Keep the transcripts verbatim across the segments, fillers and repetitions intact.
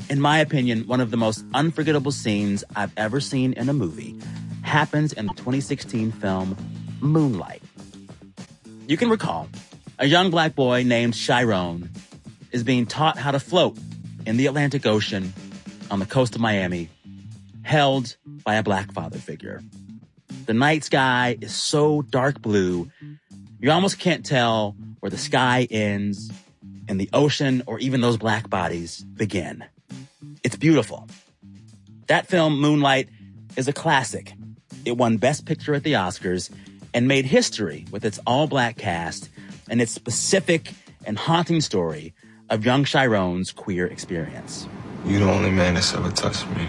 In my opinion, one of the most unforgettable scenes I've ever seen in a movie happens in the twenty sixteen film Moonlight. You can recall, a young black boy named Chiron is being taught how to float in the Atlantic Ocean on the coast of Miami, held by a black father figure. The night sky is so dark blue, you almost can't tell where the sky ends and the ocean or even those black bodies begin. It's beautiful. That film, Moonlight, is a classic. It won Best Picture at the Oscars and made history with its all-black cast and its specific and haunting story of young Chiron's queer experience. You're the only man that's ever touched me.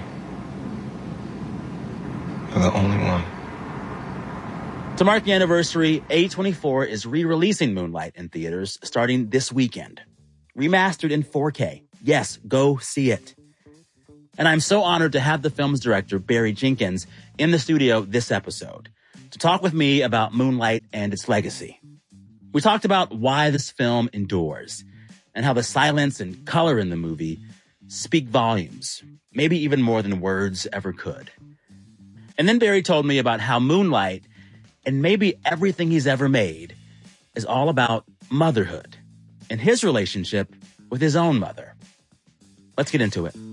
You're the only one. To mark the anniversary, A twenty-four is re-releasing Moonlight in theaters starting this weekend. Remastered in four K. Yes, go see it. And I'm so honored to have the film's director, Barry Jenkins, in the studio this episode to talk with me about Moonlight and its legacy. We talked about why this film endures and how the silence and color in the movie speak volumes, maybe even more than words ever could. And then Barry told me about how Moonlight, and maybe everything he's ever made, is all about motherhood and his relationship with his own mother. Let's get into it.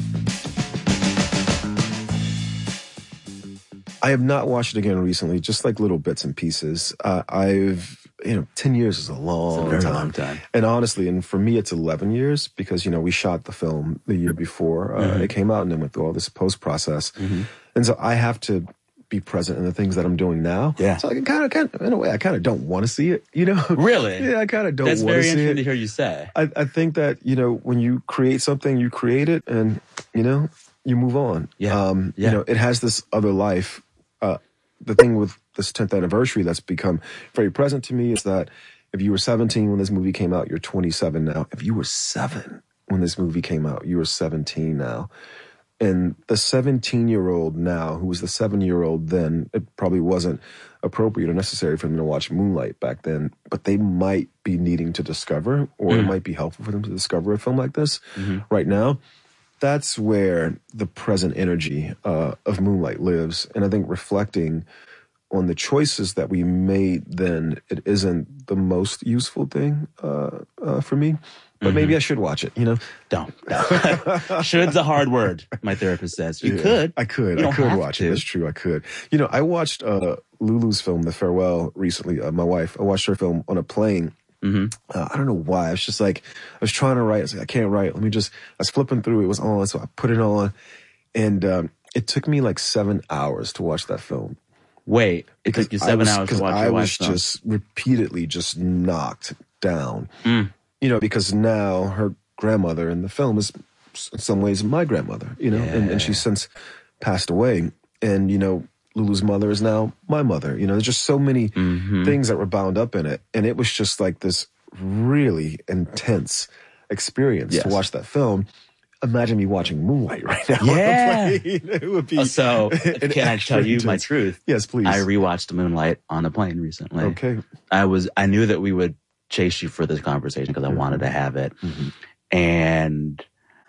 I have not watched it again recently, just like little bits and pieces. Uh, I've, you know, ten years is a long it's a very time. long time. And honestly, and for me, it's eleven years because, you know, we shot the film the year before uh, mm-hmm. it came out and then went through all this post process. Mm-hmm. And so I have to be present in the things that I'm doing now. Yeah. So I kind of, kind of, in a way, I kind of don't want to see it, you know? Really? Yeah, I kind of don't want to see it. That's very interesting to hear you say. I, I think that, you know, when you create something, you create it and, you know, you move on. Yeah. Um, yeah. You know, it has this other life. Uh, the thing with this tenth anniversary that's become very present to me is that if you were seventeen when this movie came out, you're twenty-seven now. If you were seven when this movie came out, you were seventeen now. And the seventeen-year-old now, who was the seven-year-old then, it probably wasn't appropriate or necessary for them to watch Moonlight back then, but they might be needing to discover, or mm. it might be helpful for them to discover a film like this mm-hmm. right now. That's where the present energy uh, of Moonlight lives. And I think reflecting on the choices that we made then, it isn't the most useful thing uh, uh, for me. But mm-hmm. maybe I should watch it, you know? Don't. don't. Should's a hard word, my therapist says. You yeah, could. I could. You I could have watch to. it. That's true. I could. You know, I watched uh, Lulu's film, The Farewell, recently. Uh, my wife. I watched her film on a plane. Mm-hmm. Uh, I don't know why. I was just like, I was trying to write. I was like, I can't write. Let me just, I was flipping through. It was on. So I put it on. And um, it took me like seven hours to watch that film. Wait, it because took you seven was, hours to watch I your was film. just repeatedly just knocked down. Mm. You know, because now her grandmother in the film is in some ways my grandmother, you know, yeah. and, and she's since passed away. And, you know, Lulu's mother is now my mother. You know, there's just so many mm-hmm. things that were bound up in it. And it was just like this really intense experience yes. to watch that film. Imagine me watching Moonlight right now. Yeah. It would be. So, can I tell you intense. my truth? Yes, please. I rewatched Moonlight on a plane recently. Okay. I was, I knew that we would chase you for this conversation because I mm-hmm. wanted to have it. Mm-hmm. And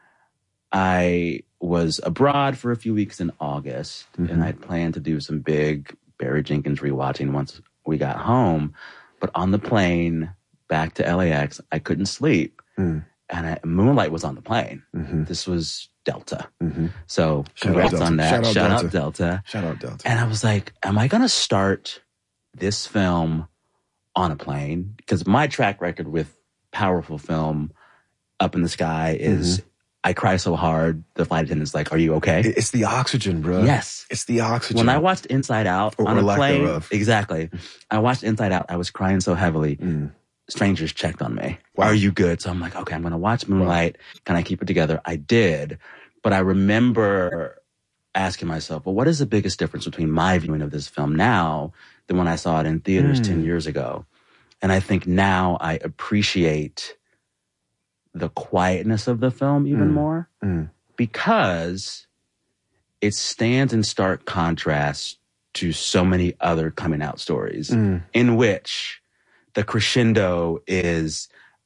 I was abroad for a few weeks in August, mm-hmm. and I'd planned to do some big Barry Jenkins rewatching once we got home. But on the plane back to L A X, I couldn't sleep. Mm. And I, Moonlight was on the plane. Mm-hmm. This was Delta. Mm-hmm. So Shout congrats out on that. Shout out, Shout Delta. out Delta. Shout out Delta. And I was like, am I going to start this film on a plane? Because my track record with powerful film, Up in the Sky, is mm-hmm. I cry so hard, the flight attendant's like, are you okay? It's the oxygen, bro. Yes. It's the oxygen. When I watched Inside Out or, on or a lack plane, thereof. exactly. I watched Inside Out. I was crying so heavily. Mm. Strangers checked on me. Wow. Are you good? So I'm like, okay, I'm going to watch Moonlight. Wow. Can I keep it together? I did. But I remember asking myself, well, what is the biggest difference between my viewing of this film now than when I saw it in theaters mm. ten years ago? And I think now I appreciate the quietness of the film even mm. more mm. because it stands in stark contrast to so many other coming out stories mm. in which the crescendo is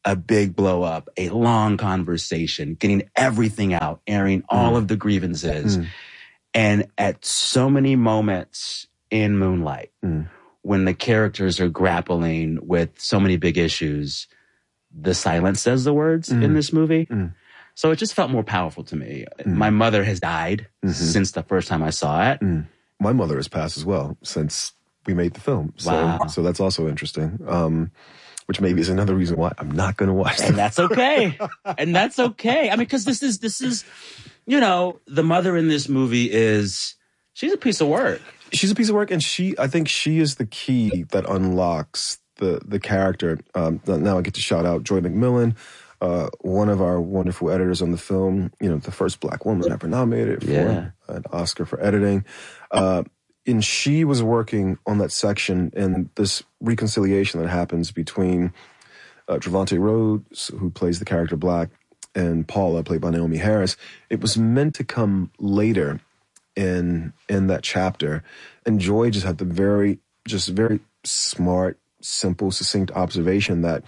a big blow up, a long conversation, getting everything out, airing all mm. of the grievances. Mm. And at so many moments in Moonlight, mm. when the characters are grappling with so many big issues, the silence says the words mm. in this movie. Mm. So it just felt more powerful to me. Mm. My mother has died mm-hmm. since the first time I saw it. Mm. My mother has passed as well since we made the film. So, wow. so that's also interesting. Um, which maybe is another reason why I'm not going to watch it. And that's okay. And that's okay. I mean, because this is, this is, you know, the mother in this movie is, she's a piece of work. She's a piece of work, and she, I think she is the key that unlocks the, the character. Um, now I get to shout out Joy McMillan, Uh, one of our wonderful editors on the film, you know, the first black woman ever nominated for yeah. an Oscar for editing. Uh, and she was working on that section, and this reconciliation that happens between uh, Trevante Rhodes, who plays the character Black, and Paula, played by Naomi Harris. It was meant to come later in in that chapter. And Joy just had the very, just very smart, simple, succinct observation that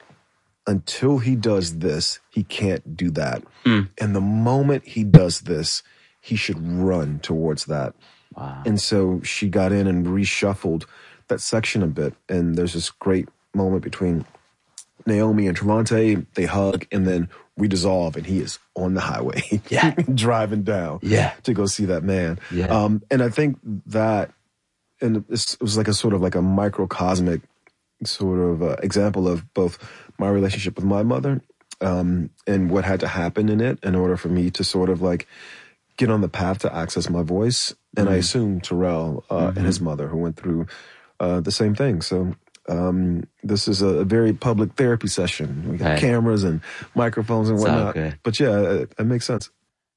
until he does this, he can't do that. Mm. And the moment he does this, he should run towards that. Wow. And so she got in and reshuffled that section a bit. And there's this great moment between Naomi and Trevante. They hug, and then we dissolve, and he is on the highway, yeah. driving down yeah. to go see that man. Yeah. Um, and I think that, and it was like a sort of like a microcosmic sort of uh, example of both my relationship with my mother um, and what had to happen in it in order for me to sort of like get on the path to access my voice. And mm-hmm. I assume Terrell uh, mm-hmm. and his mother, who went through uh, the same thing. So um, this is a, a very public therapy session. We got right. cameras and microphones and whatnot. Okay. But yeah, it, it makes sense.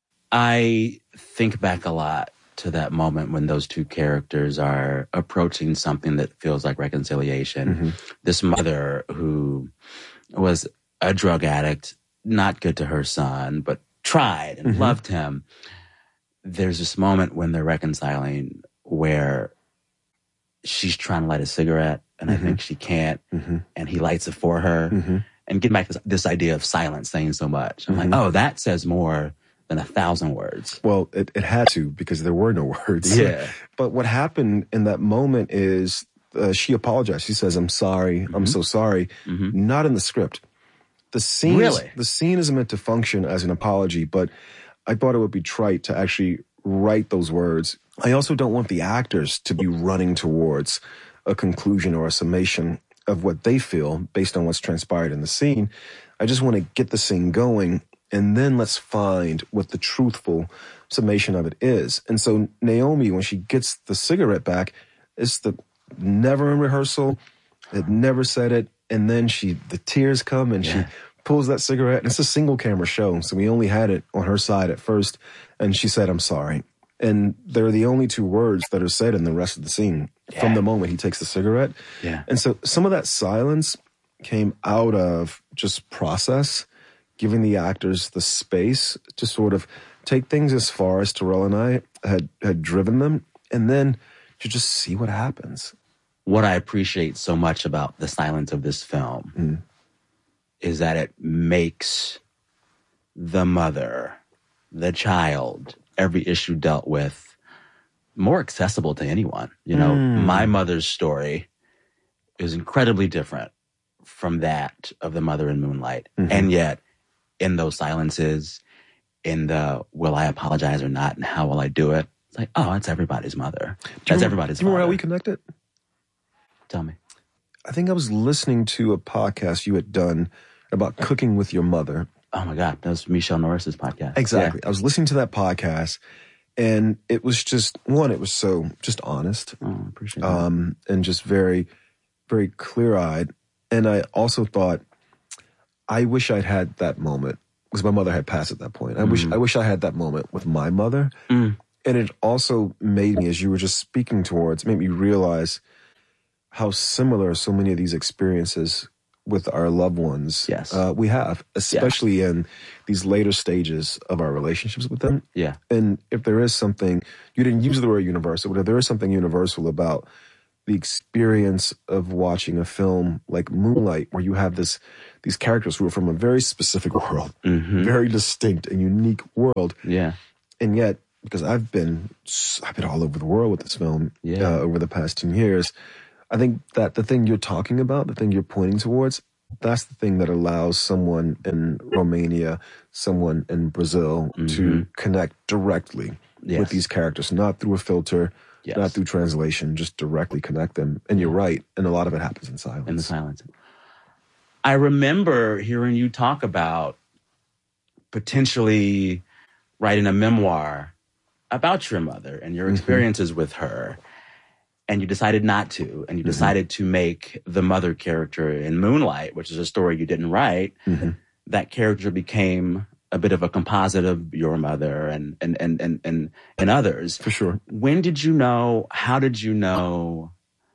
I think back a lot to that moment when those two characters are approaching something that feels like reconciliation. Mm-hmm. This mother who was a drug addict, not good to her son, but tried and mm-hmm. loved him. There's this moment when they're reconciling where she's trying to light a cigarette, and mm-hmm. I think she can't, mm-hmm. and he lights it for her. Mm-hmm. And getting back to this, this idea of silence saying so much. I'm mm-hmm. like, oh, that says more than a thousand words. Well, it, it had to, because there were no words. Yeah. But what happened in that moment is uh, she apologized. She says, I'm sorry. Mm-hmm. I'm so sorry. Mm-hmm. Not in the script. The scene, really? is, the scene is meant to function as an apology, but I thought it would be trite to actually write those words. I also don't want the actors to be running towards a conclusion or a summation of what they feel based on what's transpired in the scene. I just want to get the scene going, and then let's find what the truthful summation of it is. And so Naomi, when she gets the cigarette back, it's the never in rehearsal, had never said it, and then she the tears come and yeah. she pulls that cigarette, and it's a single camera show, so we only had it on her side at first, and she said, I'm sorry. And they're the only two words that are said in the rest of the scene yeah. from the moment he takes the cigarette. Yeah. And so some of that silence came out of just process, giving the actors the space to sort of take things as far as Terrell and I had, had driven them, and then to just see what happens. What I appreciate so much about the silence of this film mm. is that it makes the mother, the child, every issue dealt with more accessible to anyone. You know, mm. my mother's story is incredibly different from that of the mother in Moonlight. Mm-hmm. And yet, in those silences, in the will I apologize or not, and how will I do it, it's like, oh, it's everybody's mother. That's everybody's Do you remember father. how we connected? Tell me. I think I was listening to a podcast you had done about cooking with your mother. Oh my God, that was Michelle Norris's podcast. Exactly. Yeah. I was listening to that podcast, and it was just, one, it was so just honest. Oh, I appreciate that. Um, and just very, very clear-eyed. And I also thought, I wish I'd had that moment, because my mother had passed at that point. I mm. wish I wish I had that moment with my mother. Mm. And it also made me, as you were just speaking towards, made me realize how similar so many of these experiences with our loved ones yes. uh, we have, especially yeah. in these later stages of our relationships with them. Yeah. And if there is something, you didn't use the word universal, but if there is something universal about the experience of watching a film like Moonlight, where you have this these characters who are from a very specific world, Mm-hmm. very distinct and unique world. Yeah. And yet, because I've been I've been all over the world with this film Yeah. uh, over the past ten years, I think that the thing you're talking about, the thing you're pointing towards, that's the thing that allows someone in Romania, someone in Brazil Mm-hmm. to connect directly Yes. with these characters, not through a filter, Yes. not through translation, just directly connect them. And you're right, and a lot of it happens in silence. In the silence. I remember hearing you talk about potentially writing a memoir about your mother and your experiences with her. And you decided not to. And you decided to make the mother character in Moonlight, which is a story you didn't write. Mm-hmm. That character became a bit of a composite of your mother and and and and and, and others. For sure. When did you know, how did you know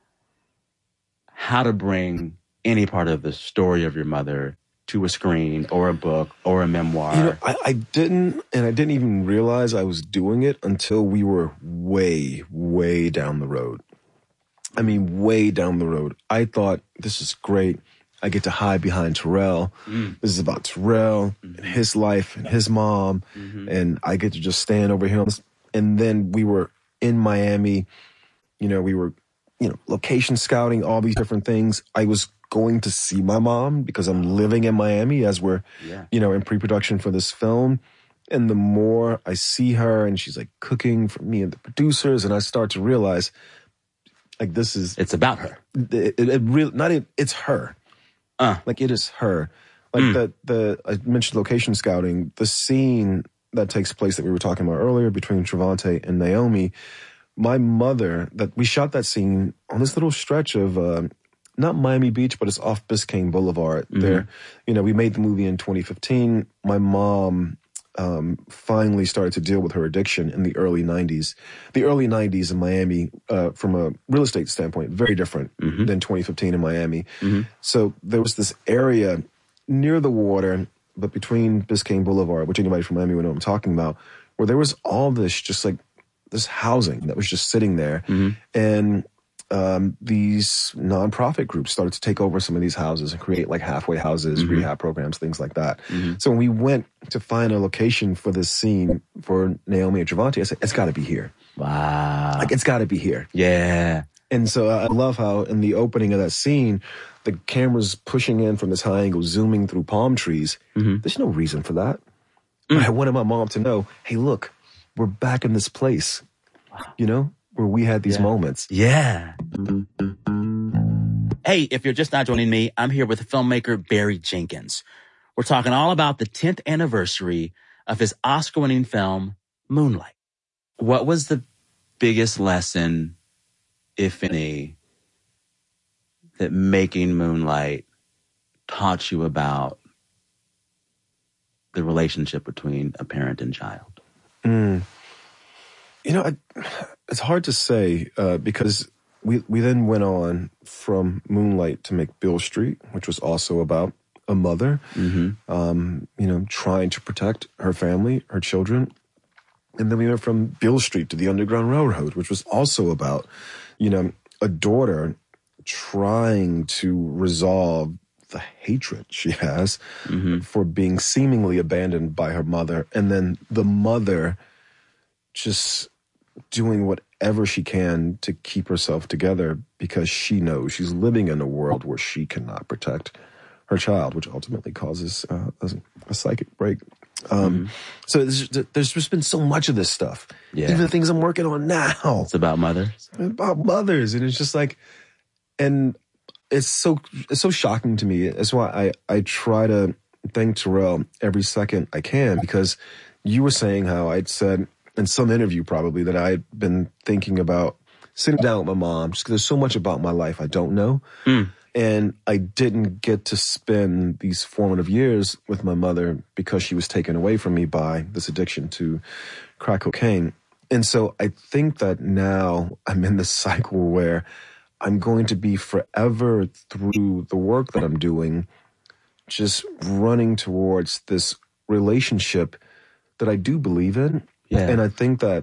how to bring any part of the story of your mother to a screen or a book or a memoir? You know, I, I didn't, and I didn't even realize I was doing it until we were way, way down the road. I mean, way down the road. I thought, this is great. I get to hide behind Terrell. Mm. This is about Terrell Mm-hmm. and his life and his mom. Mm-hmm. And I get to just stand over him. And then we were in Miami. You know, we were, you know, location scouting, all these different things. I was going to see my mom because I'm living in Miami as we're, Yeah. you know, in pre-production for this film. And the more I see her and she's like cooking for me and the producers, and I start to realize, like, this is, It's about her. it, it, it really, not it, it's her. Uh. Like, it is her. Like, Mm. the, the, I mentioned location scouting, the scene that takes place that we were talking about earlier between Trevante and Naomi, my mother, that we shot that scene on this little stretch of, uh, not Miami Beach, but it's off Biscayne Boulevard. Mm-hmm. There, you know, we made the movie in twenty fifteen. My mom um, finally started to deal with her addiction in the early nineties. The early nineties in Miami, uh, from a real estate standpoint, very different Mm-hmm. than twenty fifteen in Miami. Mm-hmm. So there was this area near the water, but between Biscayne Boulevard, which anybody from Miami would know what I'm talking about, where there was all this just like this housing that was just sitting there. Mm-hmm. And um, these nonprofit groups started to take over some of these houses and create like halfway houses, Mm-hmm. rehab programs, things like that. Mm-hmm. So when we went to find a location for this scene for Naomi and Trevante, I said, it's got to be here. Wow. Like, it's got to be here. Yeah. And so I love how in the opening of that scene, the camera's pushing in from this high angle, zooming through palm trees. Mm-hmm. There's no reason for that. But I wanted my mom to know, hey, look, we're back in this place, you know, where we had these Yeah. moments. Yeah. Hey, if you're just not joining me, I'm here with filmmaker Barry Jenkins. We're talking all about the tenth anniversary of his Oscar-winning film, Moonlight. What was the biggest lesson, if any, that making Moonlight taught you about the relationship between a parent and child? Mm. You know, I, it's hard to say uh, because we, we then went on from Moonlight to make Beale Street, which was also about a mother, Mm-hmm. um, you know, trying to protect her family, her children. And then we went from Beale Street to the Underground Railroad, which was also about, you know, a daughter trying to resolve the hatred she has Mm-hmm. for being seemingly abandoned by her mother. And then the mother just doing whatever she can to keep herself together because she knows she's living in a world where she cannot protect her child, which ultimately causes uh, a, a psychic break. Um, Mm-hmm. So there's, there's just been so much of this stuff. Yeah. Even the things I'm working on now It's about mothers. about mothers, and it's just like, and it's so it's so shocking to me. That's why I I try to thank Terrell every second I can, because you were saying how I'd said in some interview probably that I'd been thinking about sitting down with my mom just because there's so much about my life I don't know. Mm. And I didn't get to spend these formative years with my mother because she was taken away from me by this addiction to crack cocaine. And so I think that now I'm in this cycle where I'm going to be forever through the work that I'm doing, just running towards this relationship that I do believe in. Yeah. And I think that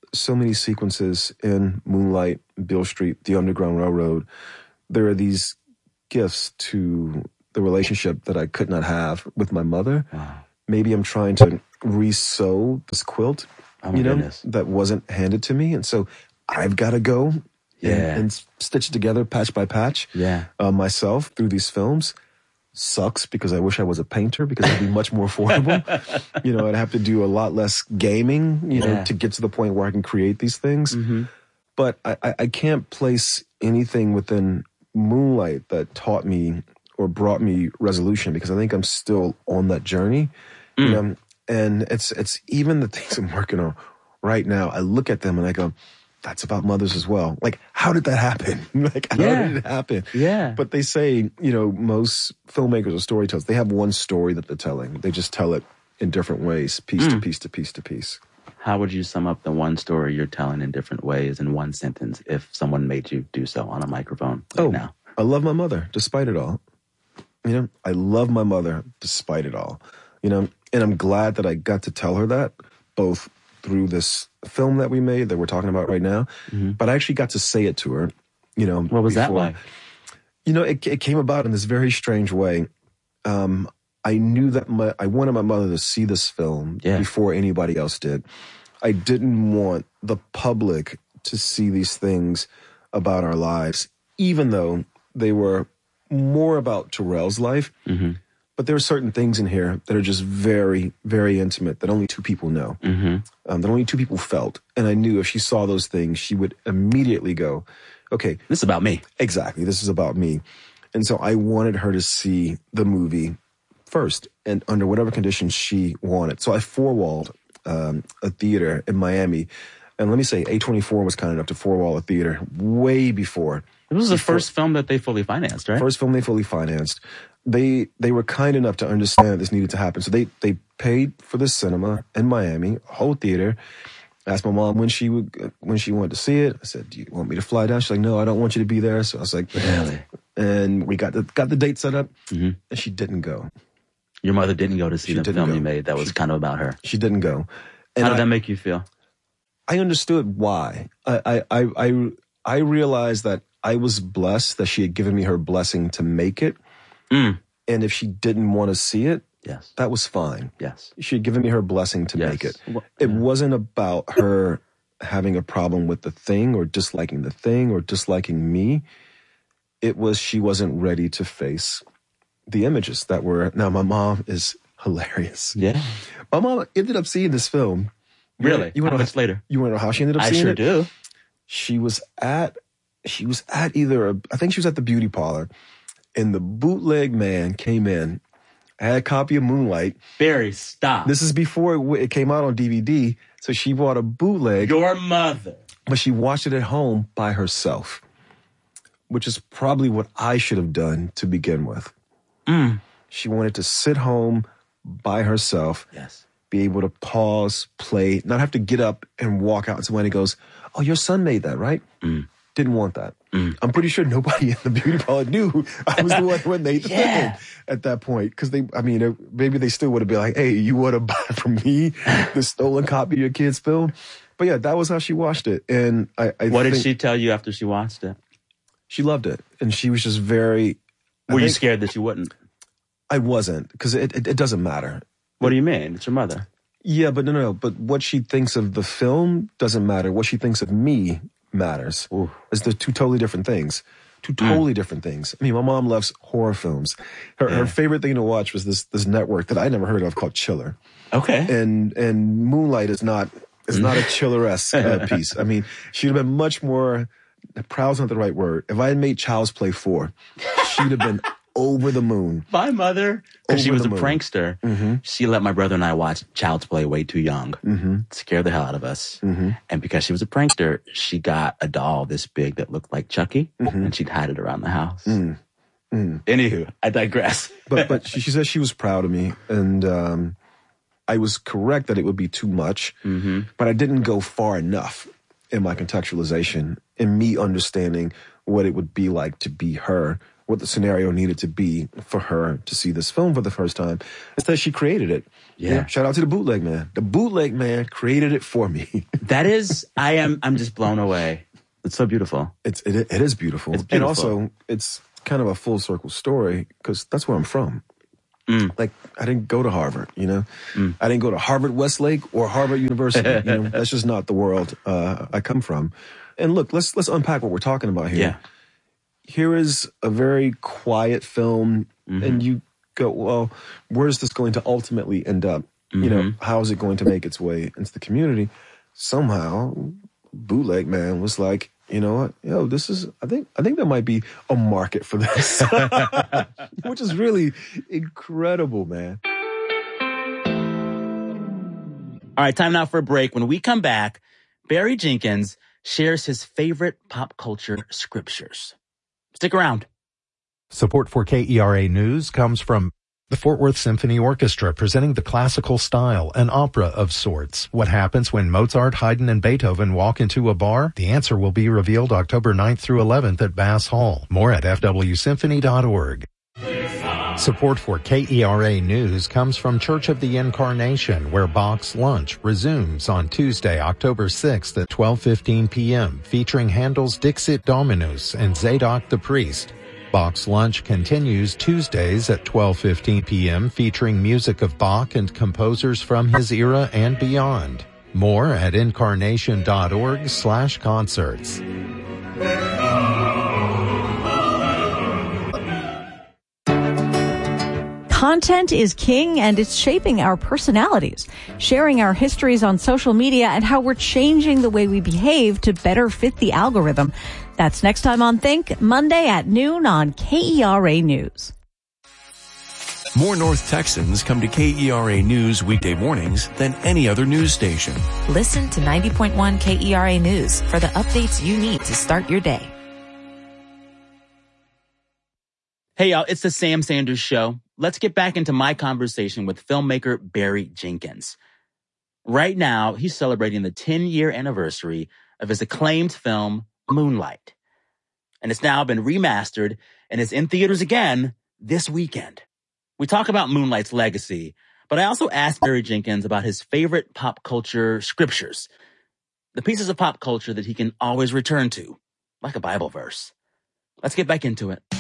so many sequences in Moonlight, Beale Street, The Underground Railroad. There are these gifts to the relationship that I could not have with my mother. Wow. Maybe I'm trying to re-sew this quilt, Oh my you know, goodness. that wasn't handed to me. And so I've got to go Yeah. and, and stitch it together patch by patch Yeah. uh, myself through these films. Sucks because I wish I was a painter because it'd be much more affordable. You know, I'd have to do a lot less gaming, you know, Yeah. to get to the point where I can create these things. Mm-hmm. But I, I, I can't place anything within Moonlight that taught me or brought me resolution because I think I'm still on that journey. Mm. You know, and it's it's even the things I'm working on right now. I look at them and I go, that's about mothers as well. Like, how did that happen? Like, how Yeah. did it happen? Yeah. But they say, you know, most filmmakers or storytellers, they have one story that they're telling. They just tell it in different ways, piece Mm. to piece to piece to piece. How would you sum up the one story you're telling in different ways in one sentence if someone made you do so on a microphone right oh, now? I love my mother despite it all. You know, I love my mother despite it all. You know, and I'm glad that I got to tell her that both through this film that we made that we're talking about right now, Mm-hmm. but I actually got to say it to her, you know. What was that before. like? You know, it, it came about in this very strange way. Um, I knew that my, I wanted my mother to see this film Yeah. before anybody else did. I didn't want the public to see these things about our lives, even though they were more about Terrell's life. Mm-hmm. But there are certain things in here that are just very, very intimate that only two people know, Mm-hmm. um, that only two people felt. And I knew if she saw those things, she would immediately go, okay, This is about me. exactly, this is about me. And so I wanted her to see the movie first and under whatever conditions she wanted. So I four-walled um, a theater in Miami. And let me say, A twenty-four was kind enough to four-wall a theater way before. It was the first film that they fully financed, right? First film they fully financed. They they were kind enough to understand that this needed to happen. So they they paid for the cinema in Miami, a whole theater. I asked my mom when she would when she wanted to see it. I said, "Do you want me to fly down?" She's like, "No, I don't want you to be there." So I was like, Really? And we got the got the date set up, Mm-hmm. and she didn't go. Your mother didn't go to see She the didn't film go. you made that was She- kind of about her. She didn't go. And How did I, that make you feel? I understood why. I, I I I I realized that I was blessed that she had given me her blessing to make it. Mm. And if she didn't want to see it, Yes. that was fine. Yes. She had given me her blessing to Yes. make it. Well, It yeah. wasn't about her having a problem with the thing or disliking the thing or disliking me. It was she wasn't ready to face the images that were. Now, my mom is hilarious. Yeah. My mom ended up seeing this film. You Really? wanna- You How want much later? You want to know how she ended up I seeing sure it? do. She was at. She was at either. A, I think she was at the beauty parlor, and the bootleg man came in. Had a copy of Moonlight. Barry, stop. This is before it, w- it came out on D V D. So she bought a bootleg, Your mother. but she watched it at home by herself, which is probably what I should have done to begin with. Mm. She wanted to sit home by herself, Yes. be able to pause, play, not have to get up and walk out. And somebody goes, "Oh, your son made that, right?" Mm. Didn't want that. Mm. I'm pretty sure nobody in the beauty parlor knew I was the one who made the Yeah. film at that point. Because they, I mean, uh, maybe they still would have been like, "Hey, you want to buy from me the stolen copy of your kid's film?" But yeah, that was how she watched it, and I. I What did think she tell you after she watched it? She loved it, and she was just very. I Were you think- scared that you wouldn't? I wasn't, because it, it it doesn't matter. What do you mean? It's your mother. Yeah, but no, no, no. But what she thinks of the film doesn't matter. What she thinks of me matters. Ooh. It's the two totally different things. Two totally different things. I mean, my mom loves horror films. Her, her favorite thing to watch was this this network that I never heard of called Chiller. Okay. And and Moonlight is not is not a Chiller-esque uh, piece. I mean, she'd have been much more. Proud's not the right word. If I had made Child's Play four, she'd have been over the moon. My mother, because she Over was a the moon. prankster, Mm-hmm. she let my brother and I watch Child's Play way too young. Mm-hmm. Scared the hell out of us. Mm-hmm. And because she was a prankster, she got a doll this big that looked like Chucky, Mm-hmm. and she'd hide it around the house. Mm. Mm. Anywho, I digress. But but she, she said she was proud of me, and um, I was correct that it would be too much, Mm-hmm. but I didn't go far enough in my contextualization, in me understanding what it would be like to be her what the scenario needed to be for her to see this film for the first time. Instead, she created it. Yeah. You know, shout out to the bootleg man. The bootleg man created it for me. That is, I am, I'm just blown away. It's so beautiful. It's it, it is beautiful. It's beautiful. And also, it's kind of a full circle story because that's where I'm from. Mm. Like, I didn't go to Harvard, you know? Mm. I didn't go to Harvard Westlake or Harvard University. You know? That's just not the world uh, I come from. And look, let's let's unpack what we're talking about here. Yeah. Here is a very quiet film, mm-hmm. and you go, well, where is this going to ultimately end up? Mm-hmm. You know, how is it going to make its way into the community? Somehow, Bootleg Man was like, you know what? Yo, this is, I think, I think there might be a market for this, which is really incredible, man. All right, time now for a break. When we come back, Barry Jenkins shares his favorite pop culture scriptures. Stick around. Support for K E R A News comes from the Fort Worth Symphony Orchestra, presenting the classical style, an opera of sorts. What happens when Mozart, Haydn, and Beethoven walk into a bar? The answer will be revealed October ninth through eleventh at Bass Hall. More at f w symphony dot org. Support for K E R A News comes from Church of the Incarnation, where Bach's Lunch resumes on Tuesday, October sixth at twelve fifteen p.m., featuring Handel's Dixit Dominus and Zadok the Priest. Bach's Lunch continues Tuesdays at twelve fifteen p.m., featuring music of Bach and composers from his era and beyond. More at incarnation dot org slash concerts. Content is king, and it's shaping our personalities, sharing our histories on social media and how we're changing the way we behave to better fit the algorithm. That's next time on Think, Monday at noon on K E R A News. More North Texans come to K E R A News weekday mornings than any other news station. Listen to ninety point one K E R A News for the updates you need to start your day. Hey, y'all, it's the Sam Sanders Show. Let's get back into my conversation with filmmaker Barry Jenkins. Right now, he's celebrating the ten-year anniversary of his acclaimed film, Moonlight. And it's now been remastered and is in theaters again this weekend. We talk about Moonlight's legacy, but I also asked Barry Jenkins about his favorite pop culture scriptures, the pieces of pop culture that he can always return to, like a Bible verse. Let's get back into it.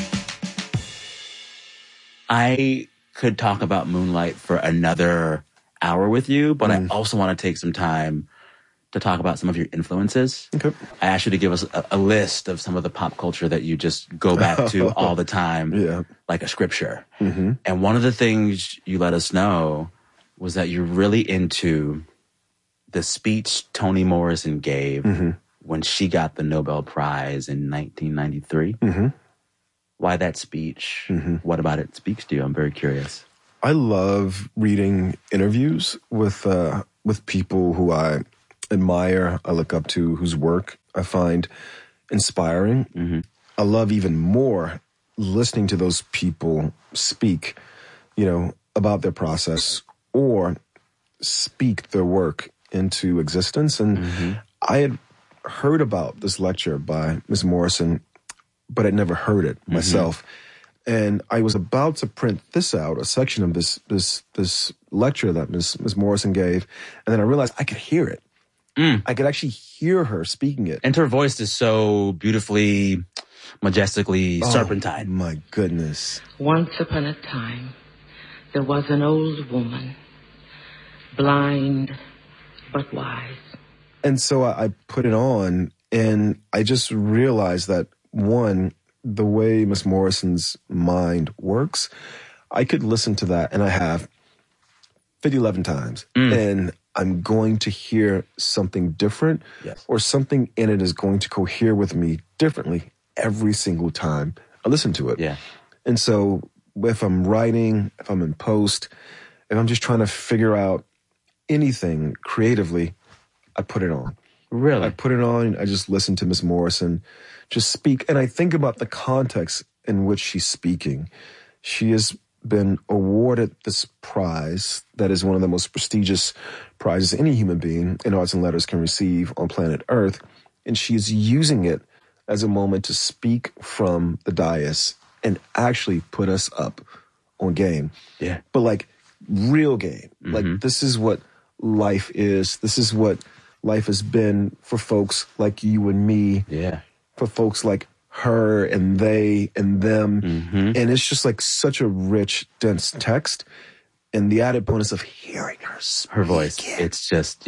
I could talk about Moonlight for another hour with you, but mm. I also want to take some time to talk about some of your influences. Okay. I asked you to give us a, a list of some of the pop culture that you just go back to all the time, yeah. like a scripture. Mm-hmm. And one of the things you let us know was that you're really into the speech Toni Morrison gave mm-hmm. when she got the Nobel Prize in nineteen ninety-three. Mm-hmm. Why that speech? Mm-hmm. What about it speaks to you? I'm very curious. I love reading interviews with uh, with people who I admire, I look up to, whose work I find inspiring. Mm-hmm. I love even more listening to those people speak, you know, about their process or speak their work into existence. And mm-hmm. I had heard about this lecture by Miz Morrison, but I'd never heard it mm-hmm. myself. And I was about to print this out, a section of this this this lecture that Miz Miz Morrison gave, and then I realized I could hear it. Mm. I could actually hear her speaking it. And her voice is so beautifully, majestically oh, serpentine. My goodness. Once upon a time, there was an old woman, blind but wise. And so I, I put it on, and I just realized that, one, the way Miss Morrison's mind works, I could listen to that, and I have fifty, eleven times, mm. and I'm going to hear something different, yes. or something in it is going to cohere with me differently every single time I listen to it. Yeah. And so if I'm writing, if I'm in post, if I'm just trying to figure out anything creatively, I put it on. Really? I put it on, I just listen to Miss Morrison just speak, and I think about the context in which she's speaking. She has been awarded this prize that is one of the most prestigious prizes any human being in arts and letters can receive on planet Earth, and she is using it as a moment to speak from the dais and actually put us up on game. Yeah. But like real game. Mm-hmm. Like this is what life is. This is what life has been for folks like you and me. Yeah. For folks like her and they and them. Mm-hmm. And it's just like such a rich, dense text. And the added bonus of hearing her speak. Her voice. It's just,